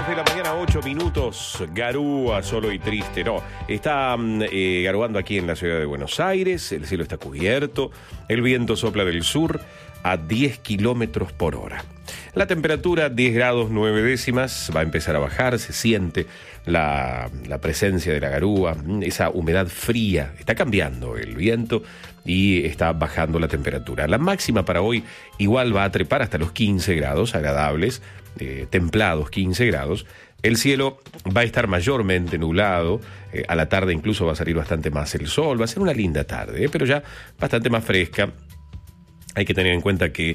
de la mañana, 8 minutos. Garúa, solo y triste. No, está garuando aquí en la ciudad de Buenos Aires. El cielo está cubierto. El viento sopla del sur a 10 kilómetros por hora. La temperatura, 10 grados 9 décimas. Va a empezar a bajar. Se siente la presencia de la garúa, esa humedad fría. Está cambiando el viento y está bajando la temperatura. La máxima para hoy igual va a trepar hasta los 15 grados agradables, templados 15 grados. El cielo va a estar mayormente nublado, a la tarde incluso va a salir bastante más el sol. Va a ser una linda tarde, pero ya bastante más fresca. Hay que tener en cuenta que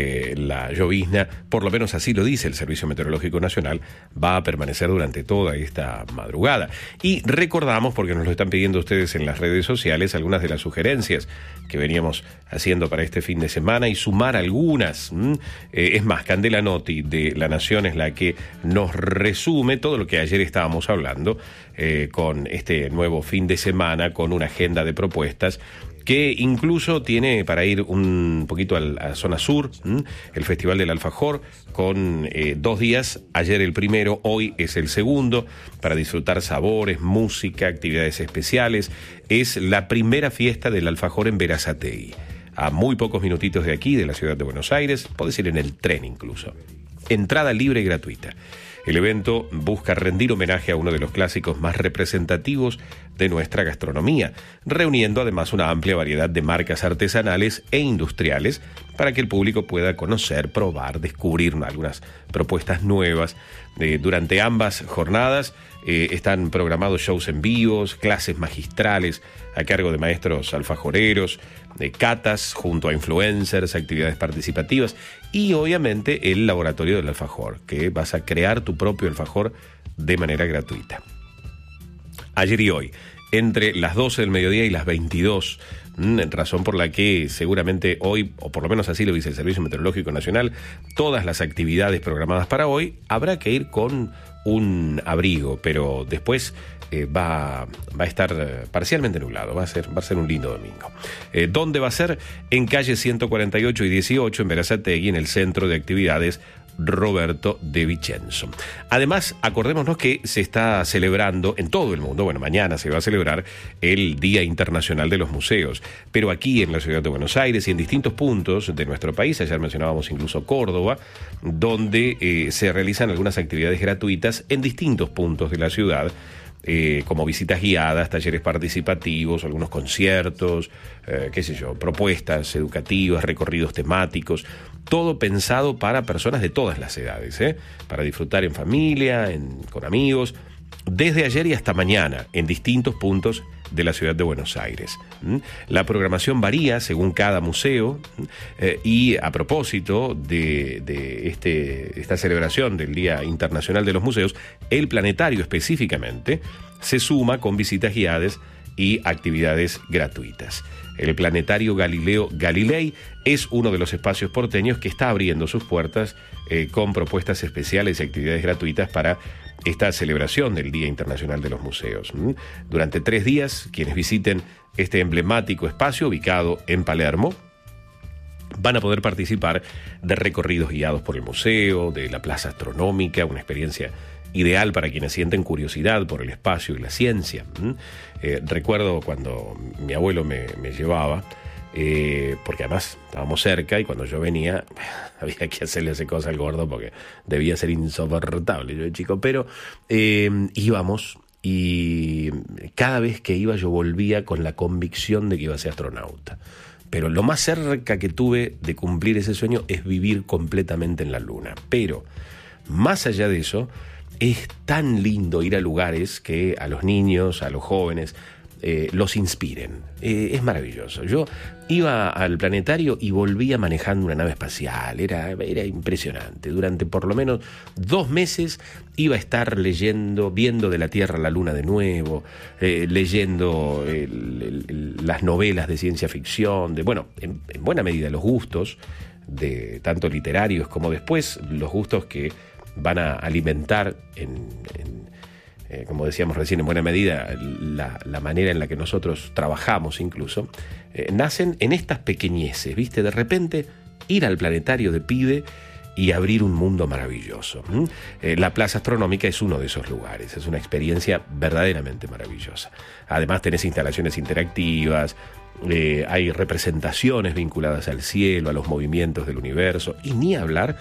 la llovizna, por lo menos así lo dice el Servicio Meteorológico Nacional, va a permanecer durante toda esta madrugada. Y recordamos, porque nos lo están pidiendo ustedes en las redes sociales, algunas de las sugerencias que veníamos haciendo para este fin de semana y sumar algunas. Es más, Candela Noti de La Nación es la que nos resume todo lo que ayer estábamos hablando con este nuevo fin de semana, con una agenda de propuestas que incluso tiene para ir un poquito a la zona sur, el Festival del Alfajor, con 2 días, ayer el primero, hoy es el segundo, para disfrutar sabores, música, actividades especiales. Es la primera fiesta del alfajor en Berazategui, a muy pocos minutitos de aquí, de la ciudad de Buenos Aires, podés ir en el tren incluso. Entrada libre y gratuita. El evento busca rendir homenaje a uno de los clásicos más representativos de nuestra gastronomía, reuniendo además una amplia variedad de marcas artesanales e industriales para que el público pueda conocer, probar, descubrir algunas propuestas nuevas. Durante ambas jornadas están programados shows en vivos, clases magistrales a cargo de maestros alfajoreros, catas junto a influencers, actividades participativas y obviamente el laboratorio del alfajor, que vas a crear tu propio alfajor de manera gratuita. Ayer y hoy, entre las 12 del mediodía y las 22, razón por la que seguramente hoy, o por lo menos así lo dice el Servicio Meteorológico Nacional, todas las actividades programadas para hoy habrá que ir con un abrigo, pero después va a estar parcialmente nublado, va a ser un lindo domingo. ¿Dónde va a ser? En calle 148 y 18, en Berazategui, en el Centro de Actividades Roberto de Vicenzo. Además, acordémonos que se está celebrando en todo el mundo, mañana se va a celebrar el Día Internacional de los Museos, pero aquí en la ciudad de Buenos Aires y en distintos puntos de nuestro país, ayer mencionábamos incluso Córdoba, donde se realizan algunas actividades gratuitas en distintos puntos de la ciudad, como visitas guiadas, talleres participativos, algunos conciertos, propuestas educativas, recorridos temáticos, todo pensado para personas de todas las edades, para disfrutar en familia, con amigos, desde ayer y hasta mañana, en distintos puntos de la ciudad de Buenos Aires. La programación varía según cada museo y a propósito de esta celebración del Día Internacional de los Museos, el Planetario específicamente se suma con visitas guiadas y actividades gratuitas. El Planetario Galileo Galilei es uno de los espacios porteños que está abriendo sus puertas con propuestas especiales y actividades gratuitas para esta celebración del Día Internacional de los Museos. Durante 3 días, quienes visiten este emblemático espacio ubicado en Palermo van a poder participar de recorridos guiados por el museo, de la plaza astronómica, una experiencia ideal para quienes sienten curiosidad por el espacio y la ciencia. Recuerdo cuando mi abuelo me llevaba, porque además estábamos cerca y cuando yo venía había que hacerle esa cosa al gordo porque debía ser insoportable yo de chico, pero íbamos y cada vez que iba yo volvía con la convicción de que iba a ser astronauta. Pero lo más cerca que tuve de cumplir ese sueño es vivir completamente en la luna. Pero más allá de eso, es tan lindo ir a lugares que a los niños, a los jóvenes, los inspiren. Es maravilloso. Yo iba al planetario y volvía manejando una nave espacial. Era impresionante. Durante por lo menos 2 meses iba a estar leyendo, viendo de la Tierra a la Luna de nuevo, leyendo las novelas de ciencia ficción, en buena medida los gustos, de tanto literarios como después los gustos que van a alimentar como decíamos recién, en buena medida la manera en la que nosotros trabajamos incluso, nacen en estas pequeñeces, ¿viste? De repente ir al planetario de pibe y abrir un mundo maravilloso. La Plaza Astronómica es uno de esos lugares, es una experiencia verdaderamente maravillosa. Además tenés instalaciones interactivas, hay representaciones vinculadas al cielo, a los movimientos del universo, y ni hablar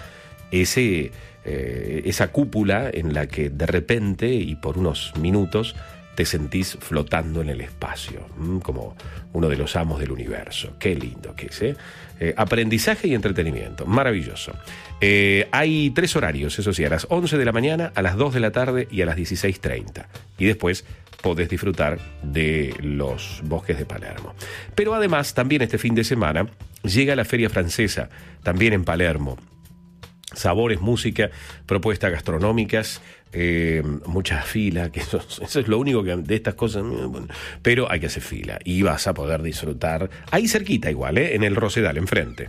esa cúpula en la que de repente y por unos minutos te sentís flotando en el espacio, como uno de los amos del universo. Qué lindo que es, ¿eh? Aprendizaje y entretenimiento, maravilloso. Hay 3 horarios, eso sí, a las 11 de la mañana, a las 2 de la tarde y a las 16:30. Y después podés disfrutar de los bosques de Palermo. Pero además, también este fin de semana, llega la Feria Francesa, también en Palermo. Sabores, música, propuestas gastronómicas, mucha fila, que eso es lo único que de estas cosas, bueno, pero hay que hacer fila y vas a poder disfrutar ahí cerquita igual, en el Rosedal, enfrente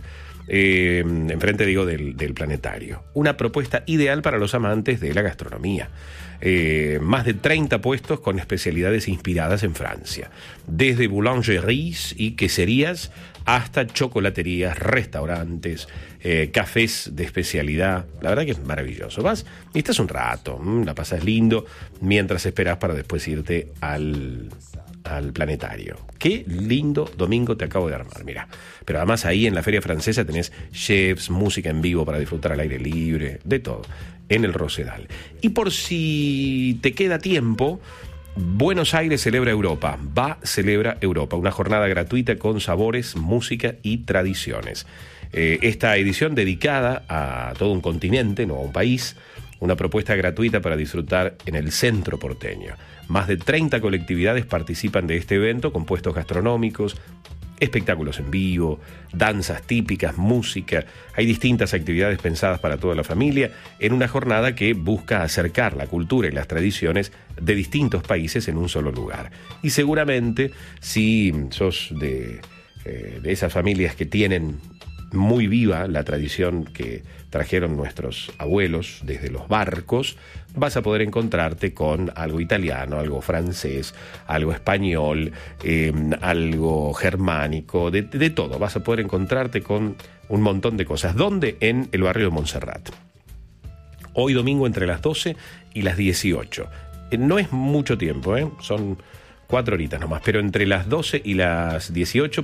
digo del planetario. Una propuesta ideal para los amantes de la gastronomía. Más de 30 puestos con especialidades inspiradas en Francia, desde boulangeries y queserías hasta chocolaterías, restaurantes, cafés de especialidad. La verdad que es maravilloso. Vas y estás un rato, la pasas lindo mientras esperas para después irte al planetario. Qué lindo domingo te acabo de armar, mira. Pero además ahí en la Feria Francesa tenés chefs, música en vivo para disfrutar al aire libre, de todo, en el Rosedal. Y por si te queda tiempo, Buenos Aires celebra Europa, celebra Europa, una jornada gratuita con sabores, música y tradiciones. Esta edición dedicada a todo un continente, no a un país, una propuesta gratuita para disfrutar en el centro porteño. Más de 30 colectividades participan de este evento con puestos gastronómicos, espectáculos en vivo, danzas típicas, música. Hay distintas actividades pensadas para toda la familia en una jornada que busca acercar la cultura y las tradiciones de distintos países en un solo lugar. Y seguramente, si sos de esas familias que tienen muy viva la tradición que trajeron nuestros abuelos desde los barcos, vas a poder encontrarte con algo italiano, algo francés, algo español, algo germánico, de todo. Vas a poder encontrarte con un montón de cosas. ¿Dónde? En el barrio de Montserrat. Hoy domingo entre las 12 y las 18. No es mucho tiempo, son 4 horitas nomás, pero entre las 12 y las 18,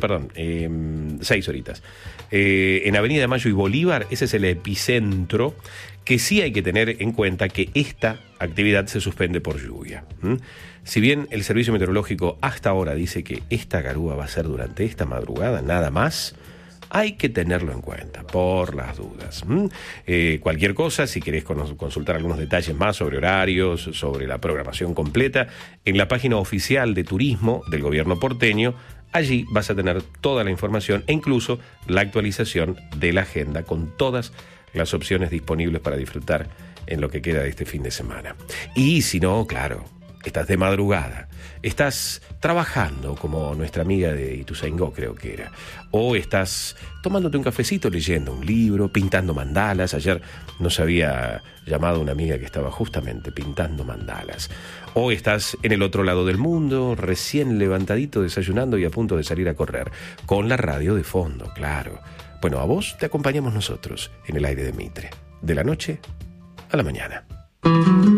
6 horitas. En Avenida Mayo y Bolívar, ese es el epicentro, que sí hay que tener en cuenta que esta actividad se suspende por lluvia. Si bien el servicio meteorológico hasta ahora dice que esta garúa va a ser durante esta madrugada, nada más, hay que tenerlo en cuenta, por las dudas. Cualquier cosa, si querés consultar algunos detalles más sobre horarios, sobre la programación completa, en la página oficial de turismo del gobierno porteño, allí vas a tener toda la información e incluso la actualización de la agenda con todas las opciones disponibles para disfrutar en lo que queda de este fin de semana. Y si no, claro, estás de madrugada, estás trabajando como nuestra amiga de Ituzaingó, creo que era, o estás tomándote un cafecito, leyendo un libro, pintando mandalas. Ayer nos había llamado una amiga que estaba justamente pintando mandalas. O estás en el otro lado del mundo, recién levantadito, desayunando y a punto de salir a correr, con la radio de fondo, claro. Bueno, a vos te acompañamos nosotros en el aire de Mitre, de la noche a la mañana.